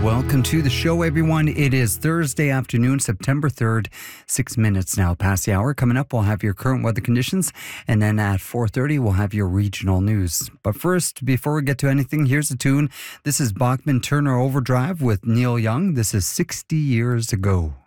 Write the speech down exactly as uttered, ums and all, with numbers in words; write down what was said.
Welcome to the show, everyone. It is Thursday afternoon, September third, six minutes now past the hour. Coming up, we'll have your current weather conditions, and then at four thirty, we'll have your regional news. But first, before we get to anything, here's a tune. This is Bachman Turner Overdrive with Neil Young. This is sixty years ago.